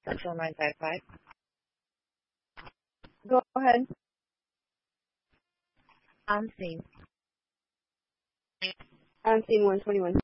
Central 955. Go ahead. On scene. On scene 121.